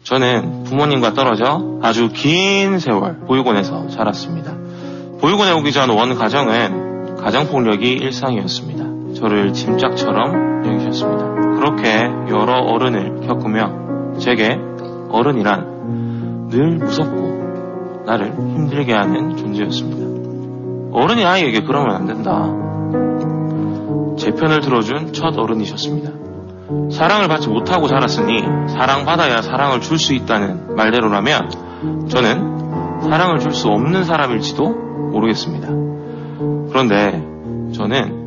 저는 부모님과 떨어져 아주 긴 세월 보육원에서 자랐습니다. 보육원에 오기 전 원 가정은 가정폭력이 일상이었습니다. 저를 짐짝처럼 여기셨습니다. 그렇게 여러 어른을 겪으며 제게 어른이란 늘 무섭고 나를 힘들게 하는 존재였습니다. 어른이 아이에게 그러면 안 된다. 제 편을 들어준 첫 어른이셨습니다. 사랑을 받지 못하고 자랐으니 사랑받아야 사랑을 줄 수 있다는 말대로라면 저는 사랑을 줄 수 없는 사람일지도 모르겠습니다. 그런데 저는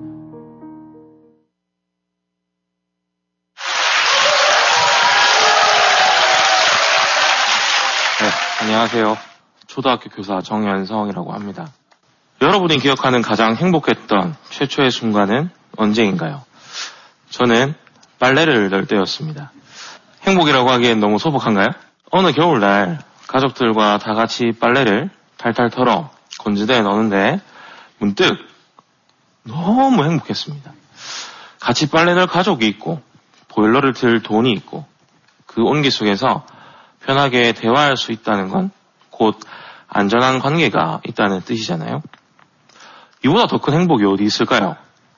안녕하세요. 초등학교 교사 정연성이라고 합니다. 여러분이 기억하는 가장 행복했던 최초의 순간은 언제인가요? 저는 빨래를 널 때였습니다. 행복이라고 하기엔 너무 소박한가요? 어느 겨울날 가족들과 다 같이 빨래를 탈탈 털어 건지대에 넣는데 문득 너무 행복했습니다. 같이 빨래 널 가족이 있고 보일러를 틀 돈이 있고 그 온기 속에서 편하게 대화할 수 있다는 건 곧 안전한 관계가 있다는 뜻이잖아요. 이보다 더 큰 행복이 어디 있을까요?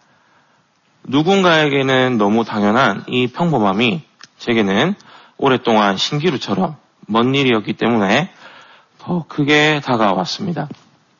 누군가에게는 너무 당연한 이 평범함이 제게는 오랫동안 신기루처럼 먼 일이었기 때문에 더 크게 다가왔습니다.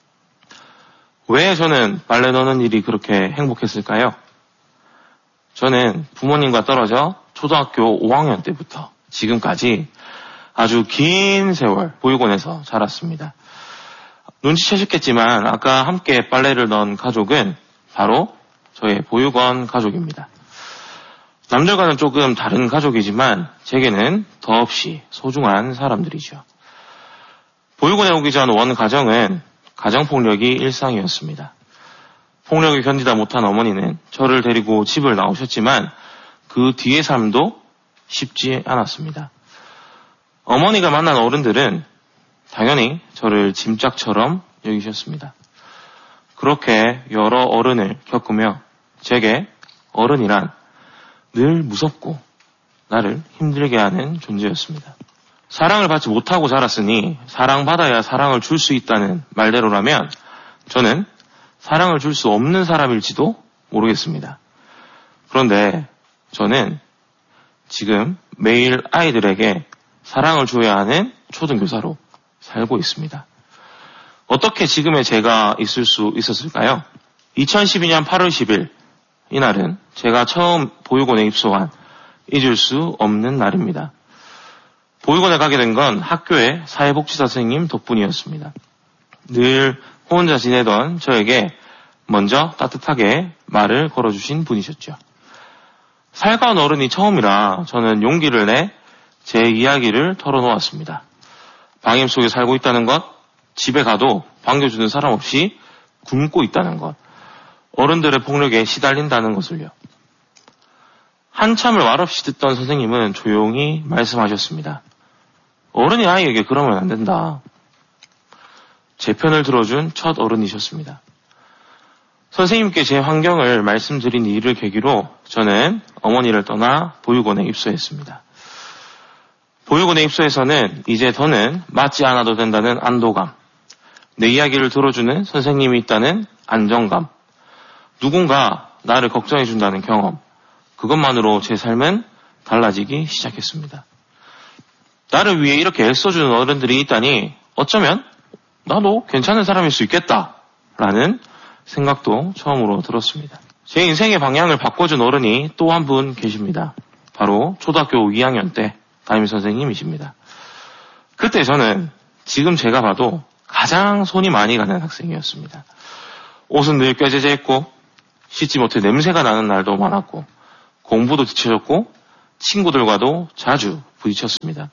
왜 저는 빨래 넣는 일이 그렇게 행복했을까요? 저는 부모님과 떨어져 초등학교 5학년 때부터 지금까지 아주 긴 세월 보육원에서 자랐습니다. 눈치채셨겠지만 아까 함께 빨래를 넣은 가족은 바로 저의 보육원 가족입니다. 남들과는 조금 다른 가족이지만 제게는 더없이 소중한 사람들이죠. 보육원에 오기 전 원 가정은 가정폭력이 일상이었습니다. 폭력을 견디다 못한 어머니는 저를 데리고 집을 나오셨지만 그 뒤의 삶도 쉽지 않았습니다. 어머니가 만난 어른들은 당연히 저를 짐짝처럼 여기셨습니다. 그렇게 여러 어른을 겪으며 제게 어른이란 늘 무섭고 나를 힘들게 하는 존재였습니다. 사랑을 받지 못하고 자랐으니 사랑받아야 사랑을 줄 수 있다는 말대로라면 저는 사랑을 줄 수 없는 사람일지도 모르겠습니다. 그런데 저는 지금 매일 아이들에게 사랑을 줘야 하는 초등교사로 살고 있습니다. 어떻게 지금의 제가 있을 수 있었을까요? 2012년 8월 10일 이날은 제가 처음 보육원에 입소한 잊을 수 없는 날입니다. 보육원에 가게 된 건 학교의 사회복지사 선생님 덕분이었습니다. 늘 혼자 지내던 저에게 먼저 따뜻하게 말을 걸어주신 분이셨죠. 살가운 어른이 처음이라 저는 용기를 내 제 이야기를 털어놓았습니다. 방임 속에 살고 있다는 것, 집에 가도 반겨주는 사람 없이 굶고 있다는 것, 어른들의 폭력에 시달린다는 것을요. 한참을 말없이 듣던 선생님은 조용히 말씀하셨습니다. 어른이 아이에게 그러면 안 된다. 제 편을 들어준 첫 어른이셨습니다. 선생님께 제 환경을 말씀드린 일을 계기로 저는 어머니를 떠나 보육원에 입소했습니다. 보육원에 입소해서는 이제 더는 맞지 않아도 된다는 안도감, 내 이야기를 들어주는 선생님이 있다는 안정감, 누군가 나를 걱정해준다는 경험, 그것만으로 제 삶은 달라지기 시작했습니다. 나를 위해 이렇게 애써주는 어른들이 있다니 어쩌면 나도 괜찮은 사람일 수 있겠다라는 생각도 처음으로 들었습니다. 제 인생의 방향을 바꿔준 어른이 또 한 분 계십니다. 바로 초등학교 2학년 때 담임선생님이십니다. 그때 저는 지금 제가 봐도 가장 손이 많이 가는 학생이었습니다. 옷은 늘 꾀재재 했고 씻지 못해 냄새가 나는 날도 많았고 공부도 뒤처졌고 친구들과도 자주 부딪혔습니다.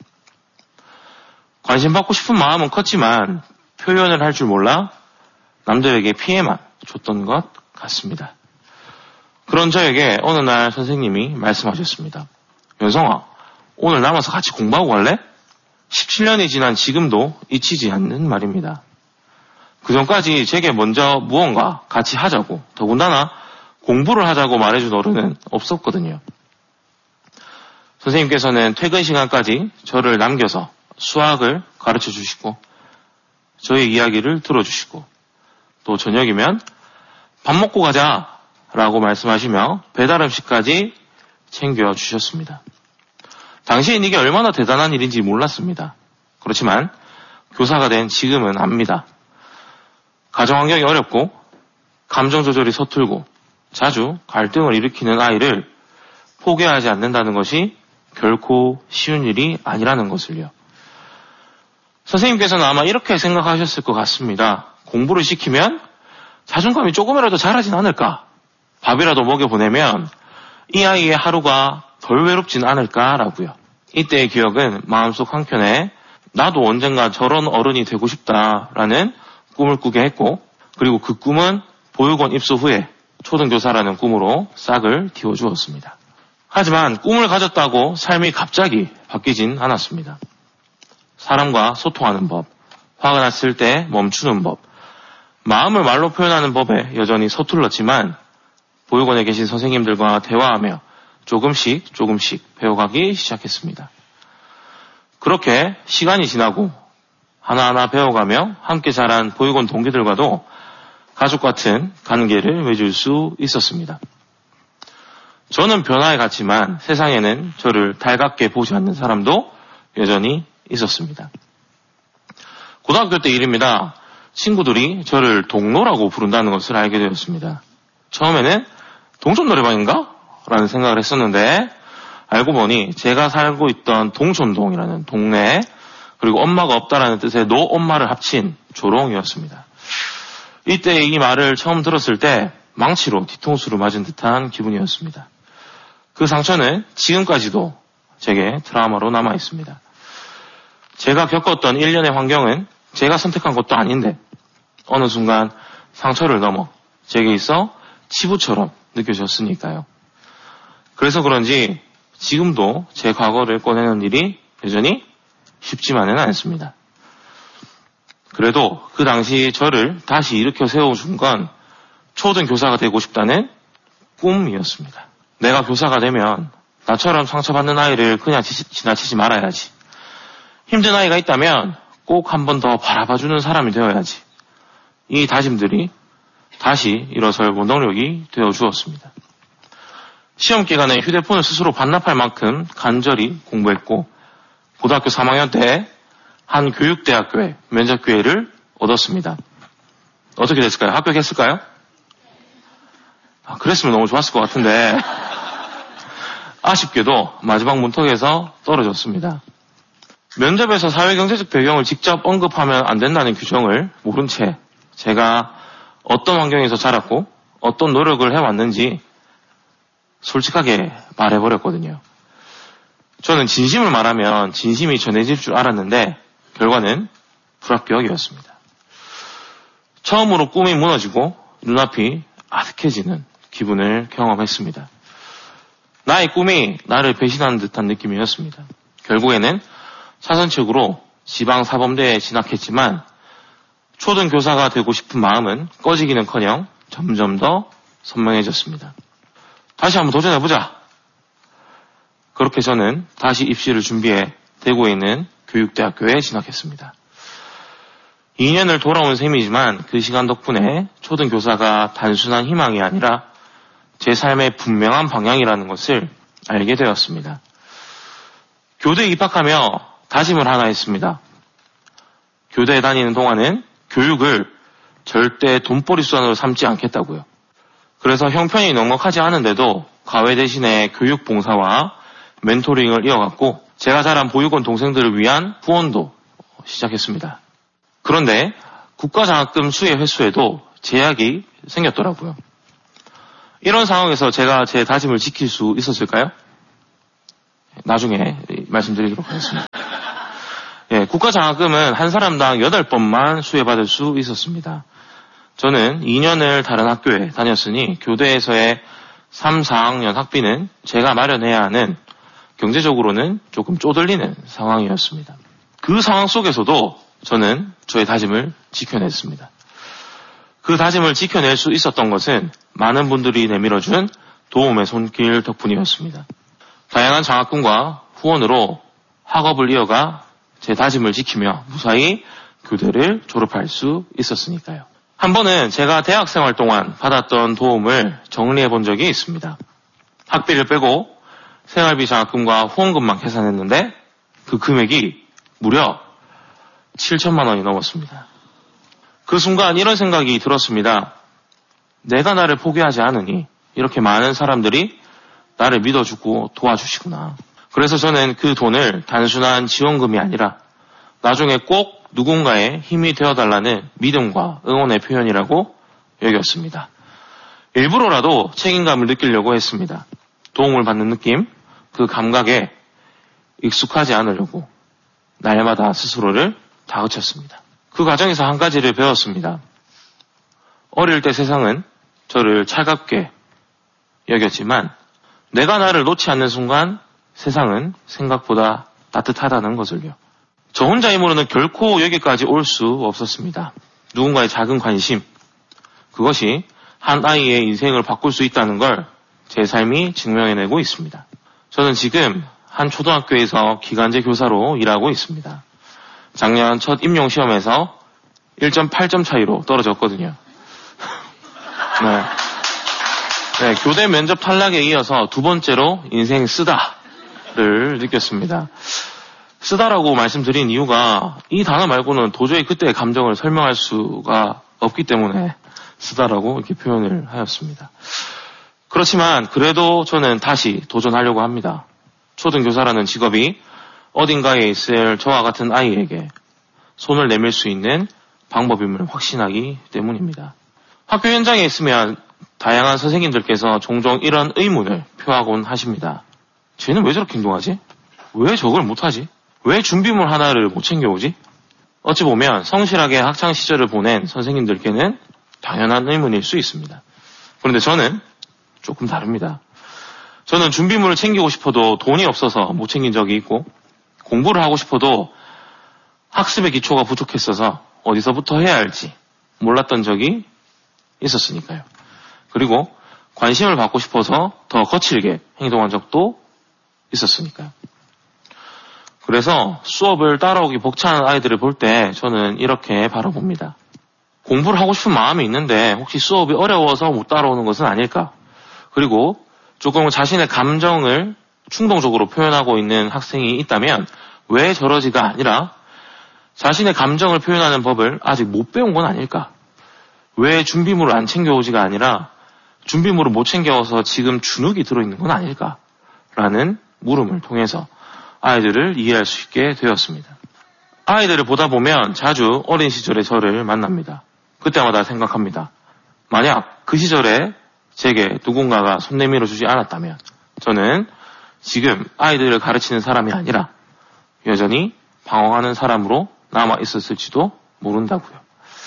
관심받고 싶은 마음은 컸지만 표현을 할 줄 몰라 남들에게 피해만 줬던 것 같습니다. 그런 저에게 어느 날 선생님이 말씀하셨습니다. 연성아, 오늘 남아서 같이 공부하고 갈래? 17년이 지난 지금도 잊히지 않는 말입니다. 그전까지 제게 먼저 무언가 같이 하자고, 더군다나 공부를 하자고 말해준 어른은 없었거든요. 선생님께서는 퇴근 시간까지 저를 남겨서 수학을 가르쳐 주시고 저의 이야기를 들어주시고 또 저녁이면 밥 먹고 가자 라고 말씀하시며 배달 음식까지 챙겨주셨습니다. 당시엔 이게 얼마나 대단한 일인지 몰랐습니다. 그렇지만 교사가 된 지금은 압니다. 가정 환경이 어렵고 감정 조절이 서툴고 자주 갈등을 일으키는 아이를 포기하지 않는다는 것이 결코 쉬운 일이 아니라는 것을요. 선생님께서는 아마 이렇게 생각하셨을 것 같습니다. 공부를 시키면 자존감이 조금이라도 자라진 않을까? 밥이라도 먹여보내면 이 아이의 하루가 덜 외롭진 않을까라고요. 이때의 기억은 마음속 한켠에 나도 언젠가 저런 어른이 되고 싶다라는 꿈을 꾸게 했고 그리고 그 꿈은 보육원 입소 후에 초등교사라는 꿈으로 싹을 틔워주었습니다. 하지만 꿈을 가졌다고 삶이 갑자기 바뀌진 않았습니다. 사람과 소통하는 법, 화가 났을 때 멈추는 법, 마음을 말로 표현하는 법에 여전히 서툴렀지만 보육원에 계신 선생님들과 대화하며 조금씩 배워가기 시작했습니다. 그렇게 시간이 지나고 하나하나 배워가며 함께 자란 보육원 동기들과도 가족 같은 관계를 맺을 수 있었습니다. 저는 변화해 갔지만 세상에는 저를 달갑게 보지 않는 사람도 여전히 있었습니다. 고등학교 때 일입니다. 친구들이 저를 동로라고 부른다는 것을 알게 되었습니다. 처음에는 동촌 노래방인가? 라는 생각을 했었는데 알고 보니 제가 살고 있던 동촌동이라는 동네 그리고 엄마가 없다라는 뜻의 노 엄마를 합친 조롱이었습니다. 이때 이 말을 처음 들었을 때 망치로 뒤통수를 맞은 듯한 기분이었습니다. 그 상처는 지금까지도 제게 트라우마로 남아 있습니다. 제가 겪었던 일련의 환경은 제가 선택한 것도 아닌데 어느 순간 상처를 넘어 제게 있어 치부처럼 느껴졌으니까요. 그래서 그런지 지금도 제 과거를 꺼내는 일이 여전히 쉽지만은 않습니다. 그래도 그 당시 저를 다시 일으켜 세워준 건 초등교사가 되고 싶다는 꿈이었습니다. 내가 교사가 되면 나처럼 상처받는 아이를 그냥 지나치지 말아야지. 힘든 아이가 있다면 꼭 한 번 더 바라봐주는 사람이 되어야지. 이 다짐들이 다시 일어설 원동력이 되어주었습니다. 시험 기간에 휴대폰을 스스로 반납할 만큼 간절히 공부했고 고등학교 3학년 때 한 교육대학교에 면접 기회를 얻었습니다. 어떻게 됐을까요? 합격했을까요? 그랬으면 너무 좋았을 것 같은데 아쉽게도 마지막 문턱에서 떨어졌습니다. 면접에서 사회경제적 배경을 직접 언급하면 안 된다는 규정을 모른 채 제가 어떤 환경에서 자랐고 어떤 노력을 해왔는지 솔직하게 말해버렸거든요. 저는 진심을 말하면 진심이 전해질 줄 알았는데 결과는 불합격이었습니다. 처음으로 꿈이 무너지고 눈앞이 아득해지는 기분을 경험했습니다. 나의 꿈이 나를 배신하는 듯한 느낌이었습니다. 결국에는 사선책으로 지방사범대에 진학했지만 초등교사가 되고 싶은 마음은 꺼지기는커녕 점점 더 선명해졌습니다. 다시 한번 도전해보자. 그렇게 저는 다시 입시를 준비해 대구에 있는 교육대학교에 진학했습니다. 2년을 돌아온 셈이지만 그 시간 덕분에 초등교사가 단순한 희망이 아니라 제 삶의 분명한 방향이라는 것을 알게 되었습니다. 교대에 입학하며 다짐을 하나 했습니다. 교대에 다니는 동안은 교육을 절대 돈벌이 수단으로 삼지 않겠다고요. 그래서 형편이 넉넉하지 않은데도 과외 대신에 교육 봉사와 멘토링을 이어갔고 제가 자란 보육원 동생들을 위한 후원도 시작했습니다. 그런데 국가장학금 수혜 횟수에도 제약이 생겼더라고요. 이런 상황에서 제가 제 다짐을 지킬 수 있었을까요? 나중에 말씀드리도록 하겠습니다. 국가장학금은 한 사람당 8번만 수혜받을 수 있었습니다. 저는 2년을 다른 학교에 다녔으니 교대에서의 3, 4학년 학비는 제가 마련해야 하는 경제적으로는 조금 쪼들리는 상황이었습니다. 그 상황 속에서도 저는 저의 다짐을 지켜냈습니다. 그 다짐을 지켜낼 수 있었던 것은 많은 분들이 내밀어준 도움의 손길 덕분이었습니다. 다양한 장학금과 후원으로 학업을 이어가 제 다짐을 지키며 무사히 교대를 졸업할 수 있었으니까요. 한 번은 제가 대학생활 동안 받았던 도움을 정리해 본 적이 있습니다. 학비를 빼고 생활비 장학금과 후원금만 계산했는데 그 금액이 무려 7천만 원이 넘었습니다. 그 순간 이런 생각이 들었습니다. 내가 나를 포기하지 않으니 이렇게 많은 사람들이 나를 믿어주고 도와주시구나. 그래서 저는 그 돈을 단순한 지원금이 아니라 나중에 꼭 누군가의 힘이 되어달라는 믿음과 응원의 표현이라고 여겼습니다. 일부러라도 책임감을 느끼려고 했습니다. 도움을 받는 느낌, 그 감각에 익숙하지 않으려고 날마다 스스로를 다그쳤습니다. 그 과정에서 한 가지를 배웠습니다. 어릴 때 세상은 저를 차갑게 여겼지만 내가 나를 놓지 않는 순간 세상은 생각보다 따뜻하다는 것을요. 저 혼자 힘으로는 결코 여기까지 올 수 없었습니다. 누군가의 작은 관심, 그것이 한 아이의 인생을 바꿀 수 있다는 걸 제 삶이 증명해내고 있습니다. 저는 지금 한 초등학교에서 기간제 교사로 일하고 있습니다. 작년 첫 임용시험에서 1.8점 차이로 떨어졌거든요. 네, 교대 면접 탈락에 이어서 두 번째로 인생 쓰다를 느꼈습니다. 쓰다라고 말씀드린 이유가 이 단어 말고는 도저히 그때의 감정을 설명할 수가 없기 때문에 쓰다라고 이렇게 표현을 하였습니다. 그렇지만 그래도 저는 다시 도전하려고 합니다. 초등교사라는 직업이 어딘가에 있을 저와 같은 아이에게 손을 내밀 수 있는 방법임을 확신하기 때문입니다. 학교 현장에 있으면 다양한 선생님들께서 종종 이런 의문을 표하곤 하십니다. 쟤는 왜 저렇게 행동하지? 왜 저걸 못하지? 왜 준비물 하나를 못 챙겨오지? 어찌 보면 성실하게 학창시절을 보낸 선생님들께는 당연한 의문일 수 있습니다. 그런데 저는 조금 다릅니다. 저는 준비물을 챙기고 싶어도 돈이 없어서 못 챙긴 적이 있고 공부를 하고 싶어도 학습의 기초가 부족했어서 어디서부터 해야 할지 몰랐던 적이 있었으니까요. 그리고 관심을 받고 싶어서 더 거칠게 행동한 적도 있었으니까요. 그래서 수업을 따라오기 벅찬 아이들을 볼 때 저는 이렇게 바라봅니다. 공부를 하고 싶은 마음이 있는데 혹시 수업이 어려워서 못 따라오는 것은 아닐까? 그리고 조금 자신의 감정을 충동적으로 표현하고 있는 학생이 있다면 왜 저러지가 아니라 자신의 감정을 표현하는 법을 아직 못 배운 건 아닐까? 왜 준비물을 안 챙겨오지가 아니라 준비물을 못 챙겨와서 지금 주눅이 들어있는 건 아닐까? 라는 물음을 통해서 아이들을 이해할 수 있게 되었습니다. 아이들을 보다 보면 자주 어린 시절의 저를 만납니다. 그때마다 생각합니다. 만약 그 시절에 제게 누군가가 손 내밀어 주지 않았다면 저는 지금 아이들을 가르치는 사람이 아니라 여전히 방황하는 사람으로 남아 있었을지도 모른다고요.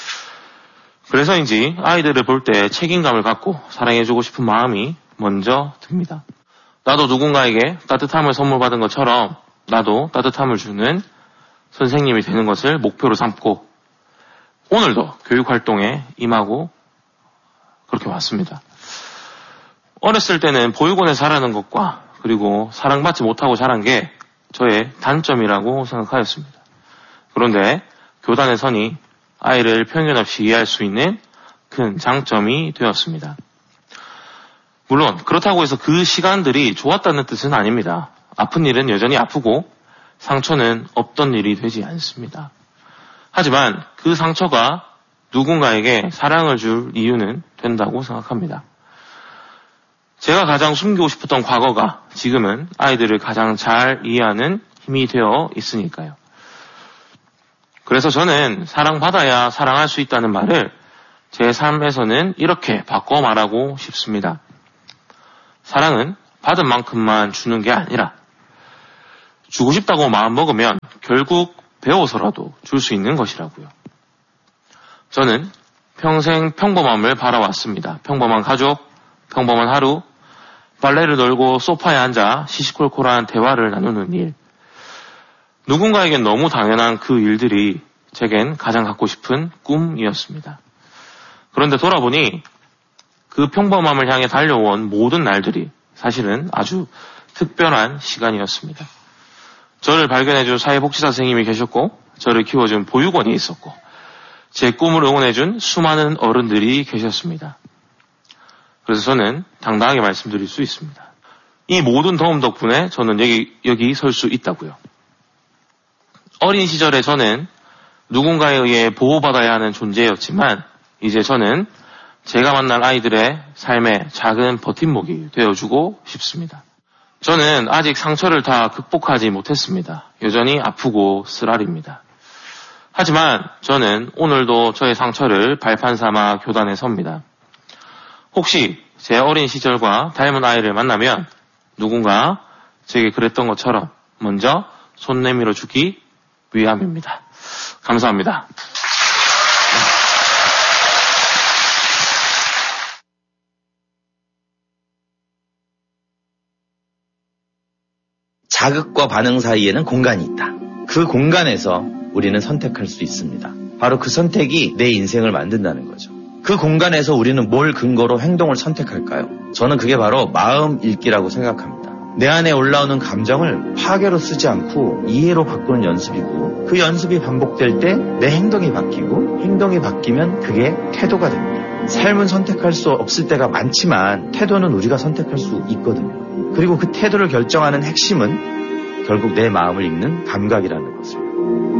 그래서인지 아이들을 볼 때 책임감을 갖고 사랑해주고 싶은 마음이 먼저 듭니다. 나도 누군가에게 따뜻함을 선물 받은 것처럼 나도 따뜻함을 주는 선생님이 되는 것을 목표로 삼고 오늘도 교육활동에 임하고 그렇게 왔습니다. 어렸을 때는 보육원에 자라는 것과 그리고 사랑받지 못하고 자란 게 저의 단점이라고 생각하였습니다. 그런데 교단의 선이 아이를 편견 없이 이해할 수 있는 큰 장점이 되었습니다. 물론 그렇다고 해서 그 시간들이 좋았다는 뜻은 아닙니다. 아픈 일은 여전히 아프고 상처는 없던 일이 되지 않습니다. 하지만 그 상처가 누군가에게 사랑을 줄 이유는 된다고 생각합니다. 제가 가장 숨기고 싶었던 과거가 지금은 아이들을 가장 잘 이해하는 힘이 되어 있으니까요. 그래서 저는 사랑받아야 사랑할 수 있다는 말을 제 삶에서는 이렇게 바꿔 말하고 싶습니다. 사랑은 받은 만큼만 주는 게 아니라 주고 싶다고 마음 먹으면 결국 배워서라도 줄 수 있는 것이라고요. 저는 평생 평범함을 바라왔습니다. 평범한 가족, 평범한 하루, 빨래를 널고 소파에 앉아 시시콜콜한 대화를 나누는 일. 누군가에겐 너무 당연한 그 일들이 제겐 가장 갖고 싶은 꿈이었습니다. 그런데 돌아보니 그 평범함을 향해 달려온 모든 날들이 사실은 아주 특별한 시간이었습니다. 저를 발견해준 사회복지사 선생님이 계셨고 저를 키워준 보육원이 있었고 제 꿈을 응원해준 수많은 어른들이 계셨습니다. 그래서 저는 당당하게 말씀드릴 수 있습니다. 이 모든 도움 덕분에 저는 여기 설 수 있다고요. 어린 시절에 저는 누군가에 의해 보호받아야 하는 존재였지만 이제 저는 제가 만날 아이들의 삶의 작은 버팀목이 되어주고 싶습니다. 저는 아직 상처를 다 극복하지 못했습니다. 여전히 아프고 쓰라립니다. 하지만 저는 오늘도 저의 상처를 발판 삼아 교단에 섭니다. 혹시 제 어린 시절과 닮은 아이를 만나면 누군가 제게 그랬던 것처럼 먼저 손 내밀어 주기 위함입니다. 감사합니다. 자극과 반응 사이에는 공간이 있다. 그 공간에서 우리는 선택할 수 있습니다. 바로 그 선택이 내 인생을 만든다는 거죠. 그 공간에서 우리는 뭘 근거로 행동을 선택할까요? 저는 그게 바로 마음 읽기라고 생각합니다. 내 안에 올라오는 감정을 파괴로 쓰지 않고 이해로 바꾸는 연습이고 그 연습이 반복될 때 내 행동이 바뀌고 행동이 바뀌면 그게 태도가 됩니다. 삶은 선택할 수 없을 때가 많지만 태도는 우리가 선택할 수 있거든요. 그리고 그 태도를 결정하는 핵심은 결국 내 마음을 읽는 감각이라는 것입니다.